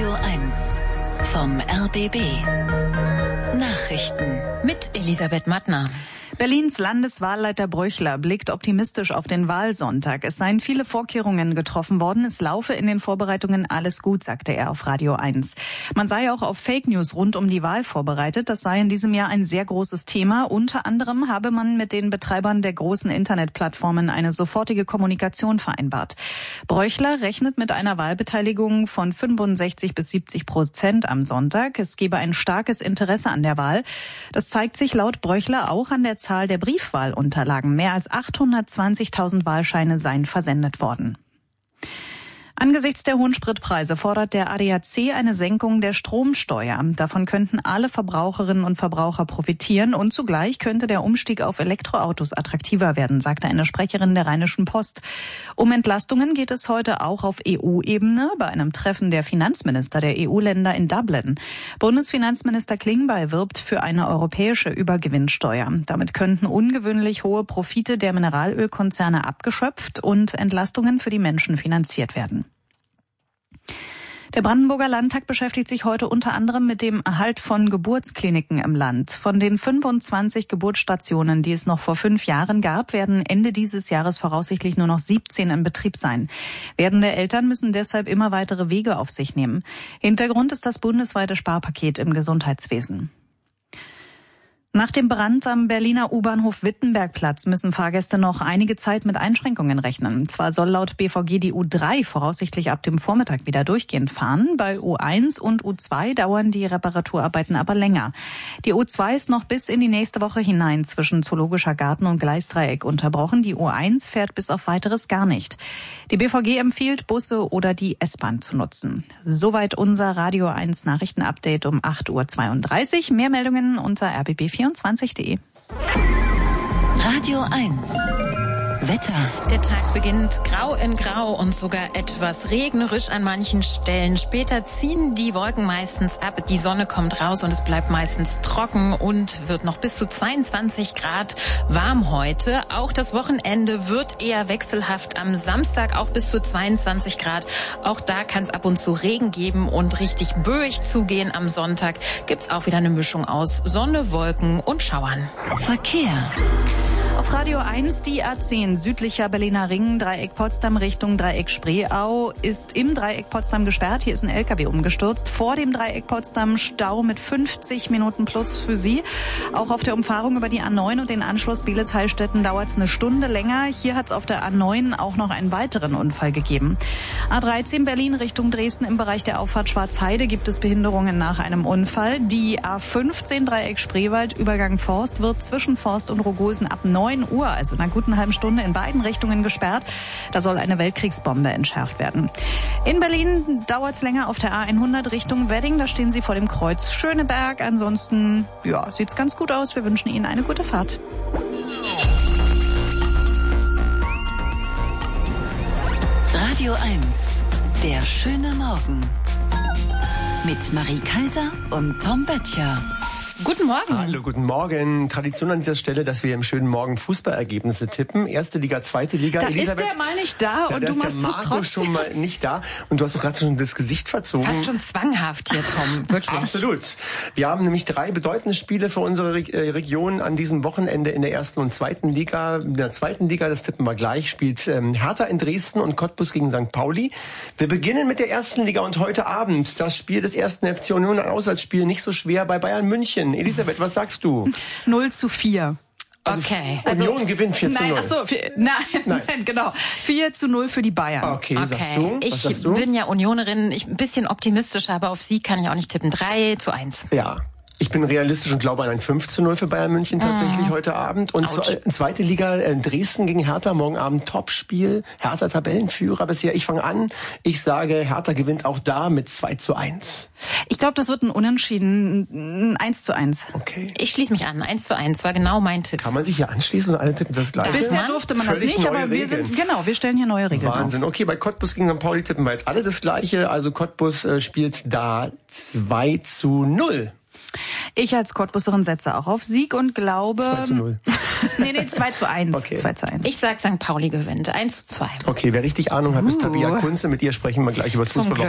Radio 1 vom RBB. Nachrichten mit Elisabeth Mattner. Berlins Landeswahlleiter Bröchler blickt optimistisch auf den Wahlsonntag. Es seien viele Vorkehrungen getroffen worden. Es laufe in den Vorbereitungen alles gut, sagte er auf Radio 1. Man sei auch auf Fake News rund um die Wahl vorbereitet. Das sei in diesem Jahr ein sehr großes Thema. Unter anderem habe man mit den Betreibern der großen Internetplattformen eine sofortige Kommunikation vereinbart. Bröchler rechnet mit einer Wahlbeteiligung von 65-70% am Sonntag. Es gebe ein starkes Interesse an der Wahl. Das zeigt sich laut Bröchler auch an der Zahl der Briefwahlunterlagen. Mehr als 820.000 Wahlscheine seien versendet worden. Angesichts der hohen Spritpreise fordert der ADAC eine Senkung der Stromsteuer. Davon könnten alle Verbraucherinnen und Verbraucher profitieren und zugleich könnte der Umstieg auf Elektroautos attraktiver werden, sagte eine Sprecherin der Rheinischen Post. Um Entlastungen geht es heute auch auf EU-Ebene bei einem Treffen der Finanzminister der EU-Länder in Dublin. Bundesfinanzminister Klingbeil wirbt für eine europäische Übergewinnsteuer. Damit könnten ungewöhnlich hohe Profite der Mineralölkonzerne abgeschöpft und Entlastungen für die Menschen finanziert werden. Der Brandenburger Landtag beschäftigt sich heute unter anderem mit dem Erhalt von Geburtskliniken im Land. Von den 25 Geburtsstationen, die es noch vor 5 Jahren gab, werden Ende dieses Jahres voraussichtlich nur noch 17 in Betrieb sein. Werdende Eltern müssen deshalb immer weitere Wege auf sich nehmen. Hintergrund ist das bundesweite Sparpaket im Gesundheitswesen. Nach dem Brand am Berliner U-Bahnhof Wittenbergplatz müssen Fahrgäste noch einige Zeit mit Einschränkungen rechnen. Zwar soll laut BVG die U3 voraussichtlich ab dem Vormittag wieder durchgehend fahren. Bei U1 und U2 dauern die Reparaturarbeiten aber länger. Die U2 ist noch bis in die nächste Woche hinein zwischen Zoologischer Garten und Gleisdreieck unterbrochen. Die U1 fährt bis auf Weiteres gar nicht. Die BVG empfiehlt, Busse oder die S-Bahn zu nutzen. Soweit unser Radio 1 Nachrichtenupdate um 8:32 Uhr. Mehr Meldungen unter rbb24.de. Radio 1 Wetter. Der Tag beginnt grau in grau und sogar etwas regnerisch an manchen Stellen. Später ziehen die Wolken meistens ab, die Sonne kommt raus und es bleibt meistens trocken und wird noch bis zu 22 Grad warm heute. Auch das Wochenende wird eher wechselhaft. Am Samstag auch bis zu 22 Grad. Auch da kann es ab und zu Regen geben und richtig böig zugehen. Am Sonntag gibt's auch wieder eine Mischung aus Sonne, Wolken und Schauern. Verkehr. Auf Radio 1 die A10 südlicher Berliner Ring, Dreieck Potsdam Richtung Dreieck Spreeau ist im Dreieck Potsdam gesperrt. Hier ist ein LKW umgestürzt. Vor dem Dreieck Potsdam Stau mit 50 Minuten plus für Sie. Auch auf der Umfahrung über die A9 und den Anschluss Bielitz-Heilstätten dauert es eine Stunde länger. Hier hat es auf der A9 auch noch einen weiteren Unfall gegeben. A13 Berlin Richtung Dresden im Bereich der Auffahrt Schwarzheide gibt es Behinderungen nach einem Unfall. Die A15 Dreieck Spreewald Übergang Forst wird zwischen Forst und Rogosen ab 9 Uhr, also in einer guten halben Stunde, in beiden Richtungen gesperrt. Da soll eine Weltkriegsbombe entschärft werden. In Berlin dauert es länger auf der A100 Richtung Wedding. Da stehen Sie vor dem Kreuz Schöneberg. Ansonsten, ja, sieht's ganz gut aus. Wir wünschen Ihnen eine gute Fahrt. Radio 1, der schöne Morgen. Mit Marie Kaiser und Tom Böttcher. Guten Morgen. Hallo, guten Morgen. Tradition an dieser Stelle, dass wir im schönen Morgen Fußballergebnisse tippen. Erste Liga, zweite Liga. Da Elisabeth, ist der mal nicht da und du machst es trotzdem. Da ist der Marco schon mal nicht da und du hast doch gerade schon das Gesicht verzogen. Fast schon zwanghaft hier, Tom, wirklich. Absolut. Wir haben nämlich 3 bedeutende Spiele für unsere Region an diesem Wochenende in der ersten und zweiten Liga. In der zweiten Liga, das tippen wir gleich, spielt Hertha in Dresden und Cottbus gegen St. Pauli. Wir beginnen mit der ersten Liga und heute Abend das Spiel des ersten FC Union, ein Auswärtsspiel, nicht so schwer bei Bayern München. Elisabeth, was sagst du? 0:4. Also okay. Union gewinnt 4:0. Nein, genau. 4:0 für die Bayern. Okay, sagst du? Was sagst du? Ich bin ja Unionerin, ein bisschen optimistischer, aber auf Sieg kann ich auch nicht tippen. 3:1. Ja. Ich bin realistisch und glaube an ein 5:0 für Bayern München tatsächlich heute Abend. Und zweite Liga, Dresden gegen Hertha, morgen Abend Topspiel. Hertha Tabellenführer bisher. Ich fange an. Ich sage, Hertha gewinnt auch da mit 2:1. Ich glaube, das wird ein Unentschieden, 1:1. Okay. Ich schließe mich an. 1:1 war genau mein Tipp. Kann man sich hier anschließen und alle tippen das Gleiche? Bisher durfte man das nicht, aber wir stellen hier neue Regeln auf. Wahnsinn. Okay, bei Cottbus gegen St. Pauli tippen wir jetzt alle das Gleiche. Also Cottbus spielt da 2:0. Ich als Cottbusserin setze auch auf Sieg und glaube... 2:0. Nee, 2:1. Okay. 2:1. Ich sag St. Pauli gewinnt. 1:2. Okay, wer richtig Ahnung hat, ist Tabea Kunze. Mit ihr sprechen wir gleich über das Fußball.